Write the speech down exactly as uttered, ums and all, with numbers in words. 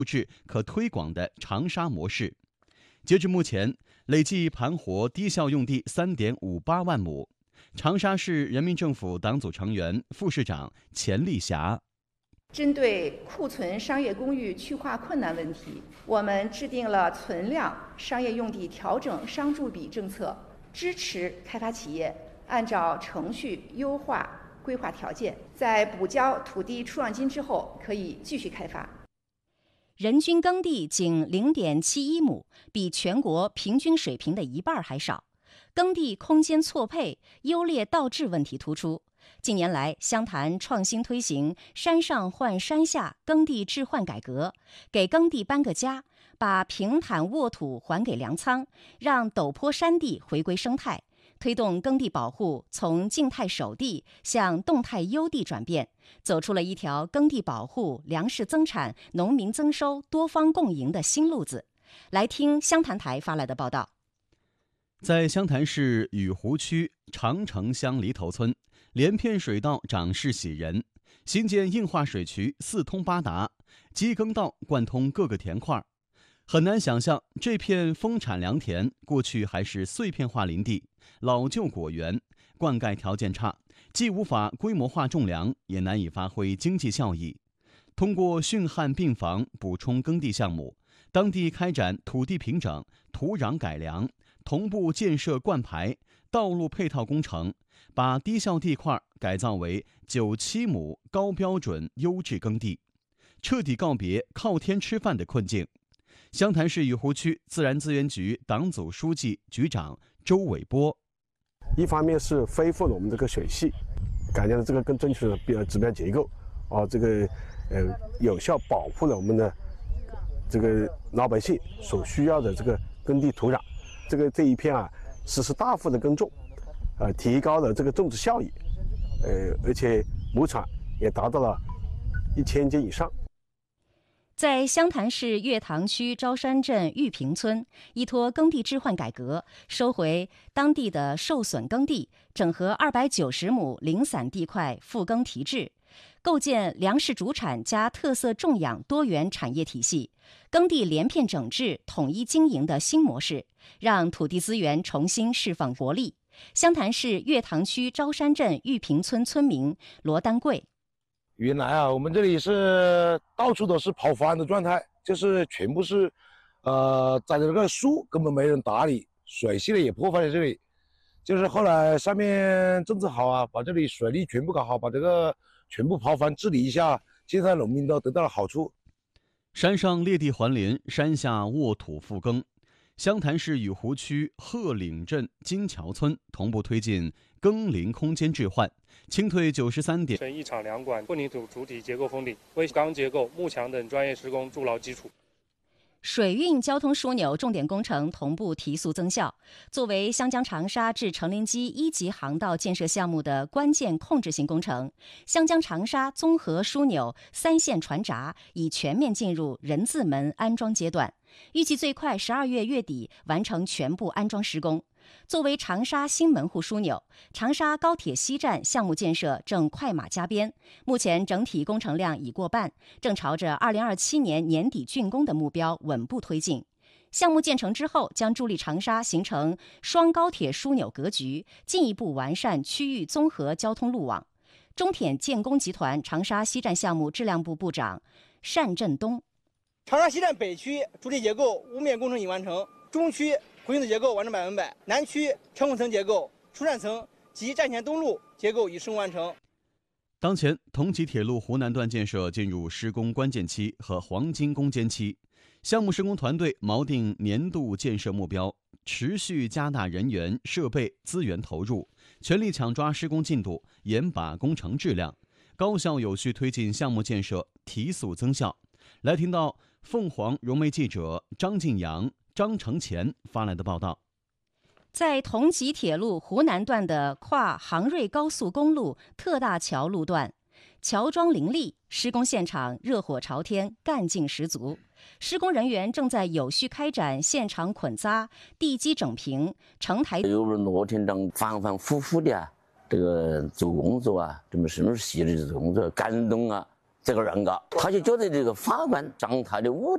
制可推广的长沙模式。截至目前，累计盘活低效用地 三点五八万亩。长沙市人民政府党组成员、副市长钱丽霞。 针对库存商业公寓去化困难问题，我们制定了存量商业用地调整商住比政策，支持开发企业按照程序优化规划条件，在补交土地出让金之后，可以继续开发。 人均耕地仅 零点七一亩，比全国平均水平的一半还少，耕地空间错配、优劣倒置问题突出。近年来，湘潭创新推行山上换山下耕地置换改革，给耕地搬个家，把平坦沃土还给粮仓，让陡坡山地回归生态，推动耕地保护从静态守地向动态优地转变，走出了一条耕地保护、粮食增产、农民增收多方共赢的新路子。来听湘潭台发来的报道。 在湘潭市雨湖区长城乡犁头村，连片水稻长势喜人，新建硬化水渠四通八达，机耕道贯通各个田块。很难想象，这片丰产良田过去还是碎片化林地、老旧果园，灌溉条件差，既无法规模化种粮，也难以发挥经济效益。通过汛旱病防补充耕地项目，当地开展土地平整、土壤改良，同步建设灌排、道路配套工程，把低效地块改造为九七亩高标准优质耕地，彻底告别靠天吃饭的困境。湘潭市雨湖区自然资源局党组书记、局长周伟波。 一方面是恢复了我们这个水系，改良了这个更正确的标指标结构，啊，这个呃有效保护了我们的这个老百姓所需要的这个耕地土壤。这个这一片啊，实施大幅的耕种，呃，提高了这个种植效益，呃，而且亩产也达到了一千斤以上。 在湘潭市月塘区昭山镇玉平村，依托耕地置换改革，收回当地的受损耕地，整合二百九十亩零散地块复耕提质，构建粮食主产加特色种养多元产业体系，耕地连片整治、统一经营的新模式，让土地资源重新释放活力。湘潭市月塘区昭山镇玉平村村民罗丹贵。 原来啊，我们这里是到处都是泡饭的状态，就是全部是，呃，栽着这个树，根本没人打理，水系的也破坏了这里。就是后来上面政策好啊，把这里水利全部搞好，把这个全部泡饭治理一下，现在农民都得到了好处。 山上裂地还林，山下沃土复耕。湘潭市雨湖区鹤岭镇金桥村同步推进耕林空间置换，清退九十三点成一厂两管混凝土主体结构封顶，为钢结构、幕墙等专业施工筑牢基础。 水运交通枢纽重点工程同步提速增效。作为湘江长沙至成林基一级航道建设项目的关键控制性工程，湘江长沙综合枢纽三线船闸已全面进入人字门安装阶段，预计最快十二月月底完成全部安装施工。作为长沙新门户枢纽，长沙高铁西站项目建设正快马加鞭，目前整体工程量已过半，正朝着二零二七年年底竣工的目标稳步推进。项目建成之后，将助力长沙形成双高铁枢纽格局，进一步完善区域综合交通路网。中铁建工集团长沙西站项目质量部部长单振东： 长沙西站北区主体结构屋面工程已完成，中区混凝土结构完成百分百，南区承控层结构、疏散层及站前东路结构已施工完成。 当前，同济铁路湖南段建设进入施工关键期和黄金攻坚期，项目施工团队锚定年度建设目标，持续加大人员、设备、资源投入，全力抢抓施工进度，严把工程质量，高效有序推进项目建设，提速增效。来听到凤凰融媒记者张静阳、张成前发来的报道。 在同济铁路湖南段的跨杭瑞高速公路特大桥路段，桥桩林立，施工现场热火朝天，干劲十足。施工人员正在有序开展现场捆扎、地基整平、承台。 有罗天长反反复复的啊，这个做工作啊，这么什么细致的工作，感动啊， 这个人格，他就觉得这个法官将他的无